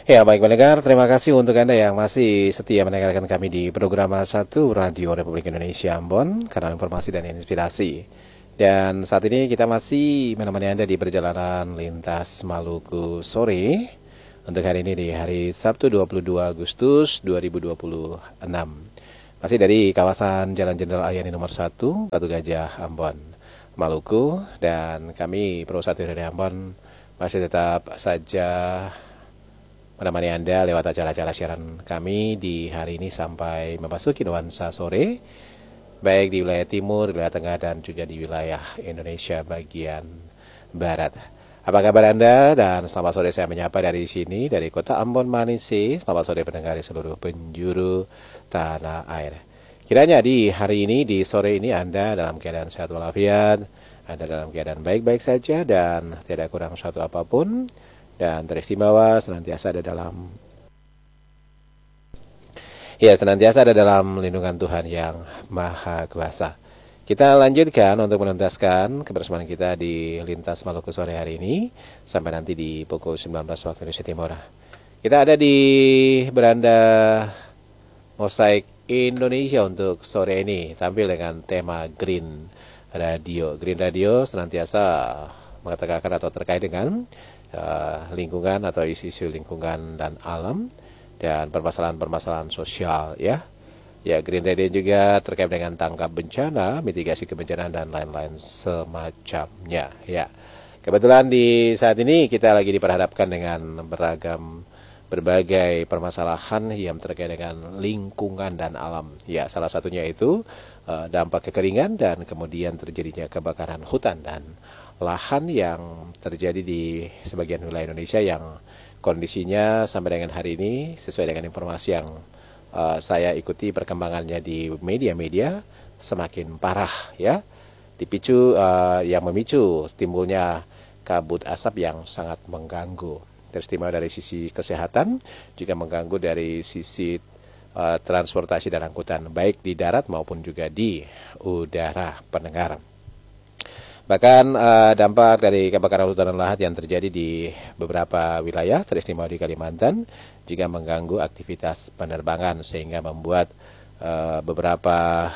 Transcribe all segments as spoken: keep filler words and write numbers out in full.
Ya, baik pendengar, terima kasih untuk Anda yang masih setia mendengarkan kami di program satu Radio Republik Indonesia Ambon, kanal informasi dan inspirasi. Dan saat ini kita masih menemani Anda di perjalanan lintas Maluku sore untuk hari ini di hari Sabtu dua puluh dua Agustus dua ribu dua puluh enam. Masih dari kawasan Jalan Jenderal Ayani nomor satu, Batu Gajah, Ambon, Maluku. Dan kami Pro satu dari Ambon masih tetap saja menemani Anda lewat acara-acara siaran kami di hari ini sampai memasuki nuansa sore, baik di wilayah timur, wilayah tengah, dan juga di wilayah Indonesia bagian barat. Apa kabar Anda? Dan selamat sore saya menyapa dari sini, dari kota Ambon Manise. Selamat sore pendengar di seluruh penjuru tanah air. Kiranya di hari ini, di sore ini Anda dalam keadaan sehat walafiat, Anda dalam keadaan baik-baik saja dan tidak kurang suatu apapun, dan teristimewa senantiasa ada dalam ya senantiasa ada dalam lindungan Tuhan yang Maha Kuasa. Kita lanjutkan untuk menuntaskan kebersamaan kita di Lintas Maluku sore hari ini sampai nanti di pukul sembilan belas waktu Indonesia Timur. Kita ada di beranda Mosaik Indonesia untuk sore ini, tampil dengan tema Green Radio. Green Radio senantiasa mengatakan atau terkait dengan Uh, lingkungan atau isu-isu lingkungan dan alam dan permasalahan-permasalahan sosial ya. Ya, Green Radio juga terkait dengan tangkap bencana, mitigasi kebencanaan dan lain-lain semacamnya ya. Kebetulan di saat ini kita lagi diperhadapkan dengan beragam berbagai permasalahan yang terkait dengan lingkungan dan alam. Ya, salah satunya itu uh, dampak kekeringan dan kemudian terjadinya kebakaran hutan dan lahan yang terjadi di sebagian wilayah Indonesia yang kondisinya sampai dengan hari ini sesuai dengan informasi yang uh, saya ikuti perkembangannya di media-media semakin parah ya, dipicu uh, yang memicu timbulnya kabut asap yang sangat mengganggu, teristimewa dari sisi kesehatan, juga mengganggu dari sisi uh, transportasi dan angkutan baik di darat maupun juga di udara pendengar. Bahkan uh, dampak dari kebakaran hutan dan lahan yang terjadi di beberapa wilayah, teristimewa di Kalimantan, juga mengganggu aktivitas penerbangan sehingga membuat uh, beberapa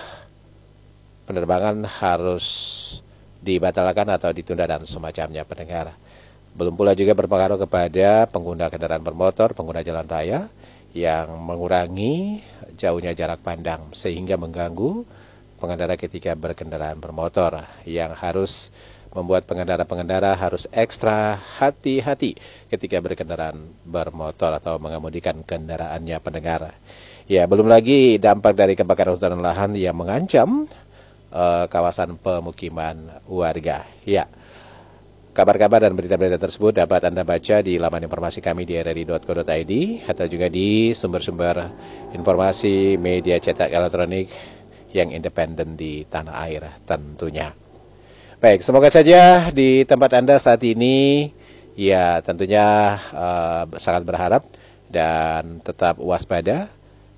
penerbangan harus dibatalkan atau ditunda dan semacamnya pendengar. Belum pula juga berpengaruh kepada pengguna kendaraan bermotor, pengguna jalan raya yang mengurangi jauhnya jarak pandang sehingga mengganggu pengendara ketika berkendaraan bermotor, yang harus membuat pengendara-pengendara harus ekstra hati-hati ketika berkendaraan bermotor atau mengemudikan kendaraannya pendengar. Ya, belum lagi dampak dari kebakaran hutan dan lahan yang mengancam uh, kawasan pemukiman warga. Ya, kabar-kabar dan berita-berita tersebut dapat Anda baca di laman informasi kami di r r i dot co dot i d atau juga di sumber-sumber informasi media cetak elektronik yang independen di tanah air tentunya. Baik, semoga saja di tempat Anda saat ini ya tentunya uh, sangat berharap dan tetap waspada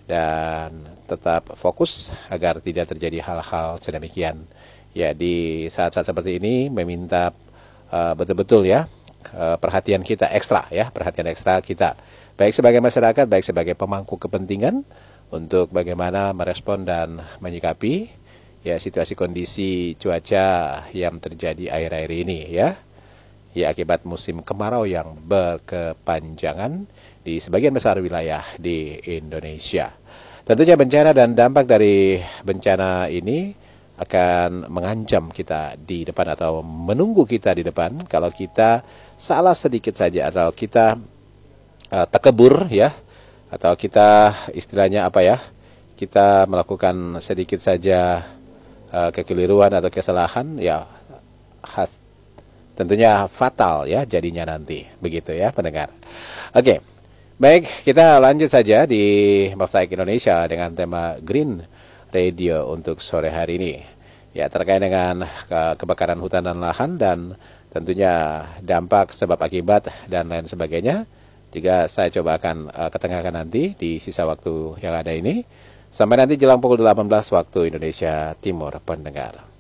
dan tetap fokus agar tidak terjadi hal-hal sedemikian. Ya, di saat-saat seperti ini meminta uh, betul-betul ya uh, perhatian kita ekstra ya, perhatian ekstra kita baik sebagai masyarakat, baik sebagai pemangku kepentingan untuk bagaimana merespon dan menyikapi ya situasi kondisi cuaca yang terjadi akhir-akhir ini ya. Ya, akibat musim kemarau yang berkepanjangan di sebagian besar wilayah di Indonesia. Tentunya bencana dan dampak dari bencana ini akan mengancam kita di depan atau menunggu kita di depan kalau kita salah sedikit saja atau kita uh, tekebur ya, atau kita istilahnya apa ya, kita melakukan sedikit saja uh, kekeliruan atau kesalahan ya khas, tentunya fatal ya jadinya nanti, begitu ya pendengar. Oke, baik, kita lanjut saja di Mosaik Indonesia dengan tema Green Radio untuk sore hari ini ya, terkait dengan ke kebakaran hutan dan lahan dan tentunya dampak sebab akibat dan lain sebagainya. Juga saya coba akan uh, ketengahkan nanti di sisa waktu yang ada ini sampai nanti jelang pukul delapan belas waktu Indonesia Timur pendengar.